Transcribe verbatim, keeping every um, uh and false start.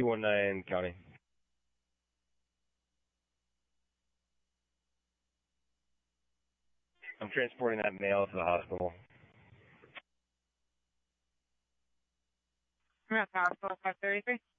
two one nine County. I'm transporting that male to the hospital. I'm at the hospital, five thirty-three.